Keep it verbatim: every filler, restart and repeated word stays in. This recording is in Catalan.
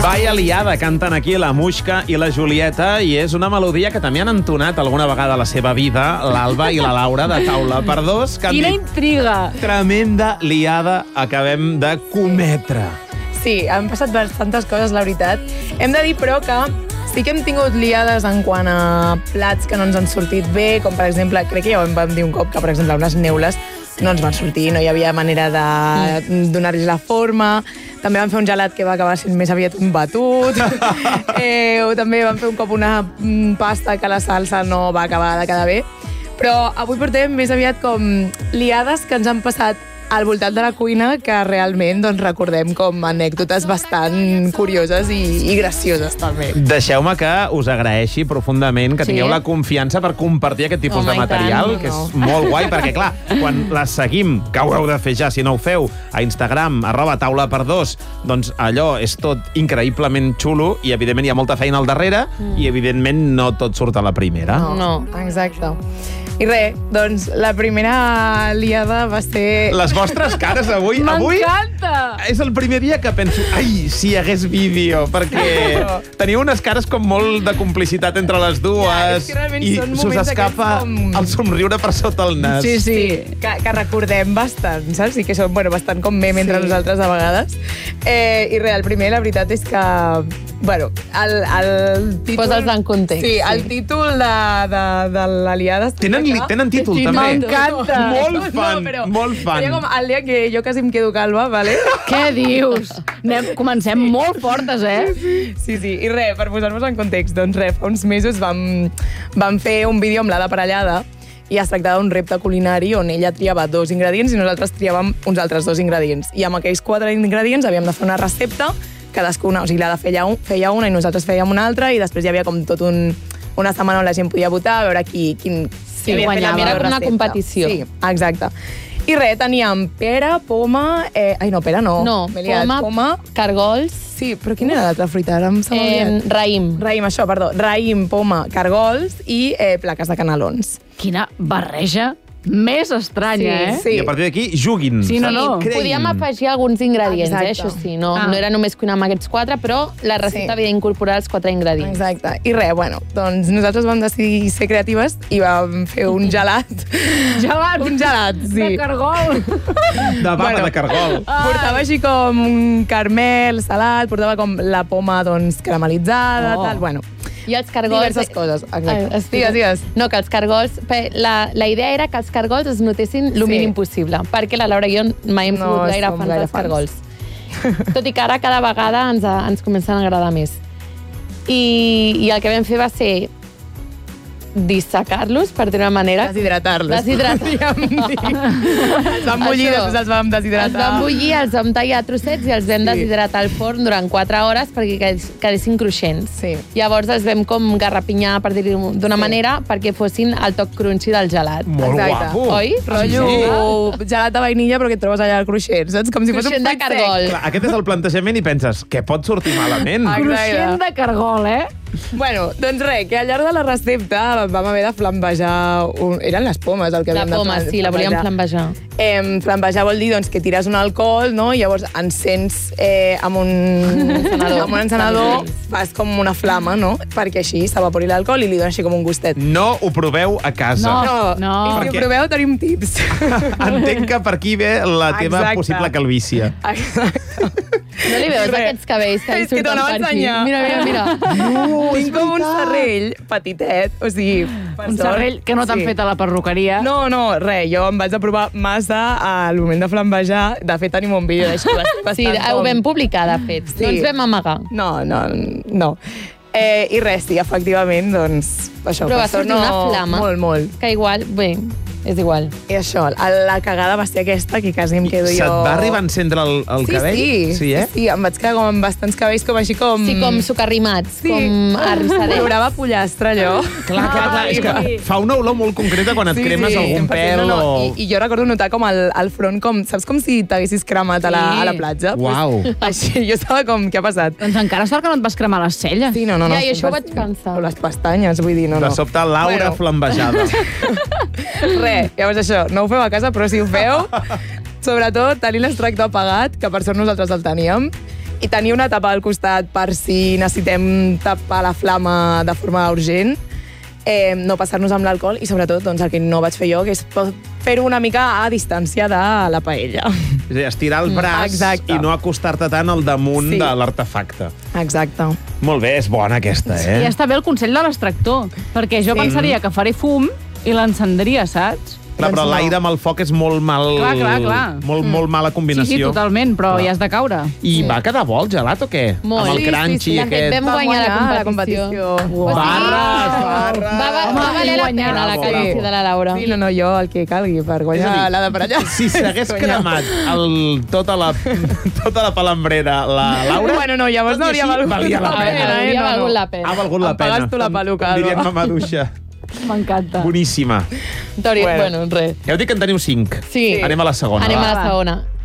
Vaya liada, canten aquí la Muixca i la Julieta, i és una melodia que també han entonat alguna vegada a la seva vida l'Alba i la Laura de Taula per Dos. Que Quina dit, intriga! tremenda liada acabem de cometre. Sí, han passat bastantes coses, la veritat. Hem de dir, però, que sí que hem tingut liades en quant a plats que no ens han sortit bé, com per exemple, crec que ja ho vam dir un cop, que per exemple unes neules no ens van sortir, no hi havia manera de mm. donar-los la forma. També vam fer un gelat que va acabar sent més aviat un batut. eh, o també vam fer un cop una pasta que la salsa no va acabar de quedar bé. Però avui portem més aviat com liades que ens han passat al voltant de la cuina, que realment doncs, recordem com anècdotes bastant curioses i, i gracioses també. Deixeu-me que us agraeixi profundament que Sí? tingueu la confiança per compartir aquest tipus Home, de i material, tant, que no. és molt guai, perquè clar, quan les seguim, que ho heu de fer ja, si no ho feu, a Instagram, arroba taula per dos, doncs allò és tot increïblement xulo i evidentment hi ha molta feina al darrere mm. i evidentment no tot surt a la primera. No, No. exacte. I res, doncs la primera liada va ser... Les vostres cares avui... avui M'encanta! és el primer dia que penso, ai, si hi hagués vídeo, perquè teniu unes cares com molt de complicitat entre les dues Ja, és que realment i són s'us moments escapa aquests com- el somriure per sota el nas. Sí, sí. Que, que recordem bastant, saps? I que són bueno, bastant com meme entre Sí. nosaltres a vegades. Eh, I res, el primer, la veritat és que... Bueno, el, el títol... Posa'ls en context, Sí, el sí. títol de, de, de la liada... Tenen, li, tenen títol, Sí, també. m'encanta. Molt fan, no, però molt fan. Seria com el dia que jo quasi em quedo calva, ¿vale? Què dius? Anem, comencem molt fortes, eh? Sí, sí. I res, per posar-vos en context, doncs res, fa uns mesos vam, vam fer un vídeo amb l'Ada Parellada i es tractava d'un repte culinari on ella triava dos ingredients i nosaltres triàvem uns altres dos ingredients. I amb aquells quatre ingredients havíem de fer una recepta, cadascuna, o sigui, l'Ada feia, un, feia una i nosaltres fèiem una altra, i després hi havia com tot un, una setmana on la gent podia votar, a veure qui, quin, Sí, havia fet la guanyava. millor Era com una recepta. competició. Sí, exacte. I res, teníem pera, poma... Eh, ai, no, pera no. No, M'he liat. poma, poma... cargols, Sí, però quina era l'altra fruita? Ara em se m'ha eh, oblidat. raïm. Raïm, això, perdó. Raïm, poma, cargols i eh, plaques de canelons. Quina barreja més estranya, eh? sí. I a partir d'aquí, juguin. Sí, no, no. Creïn. Podíem afegir alguns ingredients, Exacte. eh? Això sí. No, Ah. no era només cuinar amb aquests quatre, però la recepta Sí. havia d'incorporar els quatre ingredients. Exacte. I res, bueno, doncs nosaltres vam decidir ser creatives i vam fer un gelat. Gelat! Un gelat, sí. De cargol! De baba Bueno. de cargol. Portava així com un caramel salat, portava com la poma doncs, caramelitzada, Oh. tal, bueno. I els cargols... Diverses coses, exacte. Ai, Digues, explica. digues. No, que els cargols... pe- La, la idea era que els cargols es notessin el Sí. mínim possible, perquè la Laura i jo mai hem No sigut gaire som fans gaire dels fans. cargols. Tot i que ara cada vegada ens, ens comencen a agradar més. I, I el que vam fer va ser dissecar-los, per dir una manera. Deshidratar-los. Deshidratar. Podríem dir. Els vam bullir, Això. després els vam deshidratar. Els vam bullir, els vam tallar a trossets i els vam Sí. deshidratar al forn durant quatre hores perquè quedés- quedessin cruixents. Sí. Llavors els vam com garrapinyar, per dir-ho d'una Sí. manera, perquè fossin el toc crunchy del gelat. Molt Exacte. guapo. Oi? Rotllo gelat de vainilla, però que et trobes allà al cruixent, saps? Com si fos un Cruixent de fruit sec. cargol. Clar, aquest és el plantejament i penses, què pot sortir malament? Exacte. Cruixent de cargol, eh? Bueno, doncs res, que al llarg de la recepta vam haver de flambejar... Un... Eren les pomes el que La havíem de poma, flam- sí, la volíem flambejar. Eh, flambejar vol dir doncs, que tires un alcohol, no? I llavors encens eh, amb un encenedor. amb un encenedor, fas com una flama, no? Perquè així s'evapori l'alcohol i li dona així com un gustet. No ho proveu a casa. No. no. I si Perquè- ho proveu, tenim tips. Entenc que per aquí ve la teva Exacte. possible calvície. Exacte. No li veus Res. aquests cabells que li És que surten t'ho anava per a aquí? ensenyar. Mira, mira, mira. No, Tinc com un serrell petitet, o sigui... per Un sort. serrell que no t'han Sí. fet a la perruqueria. No, no, res, jo em vaig aprovar massa al moment de flambejar. De fet, tenim un vídeo d'això. Sí, ho vam publicar, de fet. Sí. No ens vam amagar. No, no, no. Eh, I res, sí, efectivament, doncs, això. Però va per sort sortir una flama. Molt, molt. Que igual, bé, és igual. I això, la cagada va ser aquesta, que quasi em quedo jo... Se't va arribar a encendre el, el sí, cabell? Sí, sí, eh? sí, em vaig quedar com amb bastants cabells, com així com... Sí, com socarrimats, Sí. com arrissadets. Plorava pollastre, allò. Clar, clar, clar, és que fa una olor molt concreta quan et cremes algun cent per cent, pèl no, no. o... I, I jo recordo notar com el, el front, com, saps com si t'haguessis cremat a, la, Sí. a la platja? Uau. Pues, així, jo estava com, què ha passat? Doncs encara sort que no et vas cremar les celles. Sí, no, no, no. Ja, i això ho Vas- vaig pensar. O les pestanyes, vull dir, no, De no. sobte, Laura Bueno. flambejada. Res, llavors això, no ho feu a casa, però si ho feu, sobretot tenir l'extractor apagat, que per sort nosaltres el teníem, i tenir una tapa al costat per si necessitem tapar la flama de forma urgent, eh, no passar-nos amb l'alcohol i, sobretot, doncs, el que no vaig fer jo, que és fer-ho una mica a distància de la paella. És a dir, estirar el braç Exacte. i no acostar-te tant al damunt Sí. de l'artefacte. Exacte. Molt bé, és bona aquesta, eh? I està bé el consell de l'extractor, perquè jo Sí. pensaria que faré fum i l'encendria, saps? Clar, però Doncs no. l'aire amb el foc és molt mal... Clar, clar, clar. Molt, molt mala Sí, combinació. sí, totalment, però Clar. hi has de caure. I Sí. va quedar bo el gelat o què? Molt. Amb el Sí, crunchy sí, sí. De fet, aquest... vam Va guanyar la guanyar la competició. competició. O sigui, Barres, barres. Va, va, va valer la guanyar. pena la Bravo, carícia bravo. de la Laura. Sí, no, no, jo el que calgui per És a guanyar dir, la de per allà. Si s'hagués cremat el, tota, la, tota la palambrera, la Laura... Bueno, no, llavors tot i no hauria així, valgut valia la la pena. pena, eh? Hauria No, no. valgut la pena. Ha valgut la Em pena. pagues tu la peluca, Com diria Alba. mamaduixa. M'encanta. Boníssima. Tori, Bueno. bueno, res. Heu dit que en teniu cinc. Sí. Anem a la segona. Anem va. a la segona.